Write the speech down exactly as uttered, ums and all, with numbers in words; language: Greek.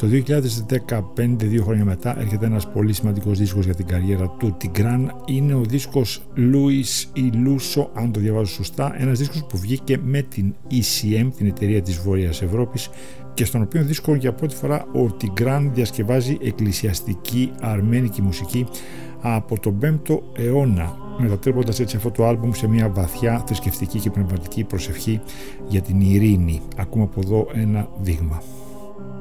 Το δύο χιλιάδες δεκαπέντε, δύο χρόνια μετά, έρχεται ένας πολύ σημαντικός δίσκος για την καριέρα του Τιγκράν. Είναι ο δίσκος Luis y Luso, αν το διαβάζω σωστά, ένας δίσκος που βγήκε με την ι σι εμ, την εταιρεία της Βόρειας Ευρώπης, και στον οποίο δίσκο για πρώτη φορά ο Τιγκράν διασκευάζει εκκλησιαστική αρμένικη μουσική από τον πέμπτο αιώνα, μετατρέποντας έτσι αυτό το άλμπουμ σε μια βαθιά θρησκευτική και πνευματική προσευχή για την ειρήνη. Ακούμε από εδώ ένα δείγμα.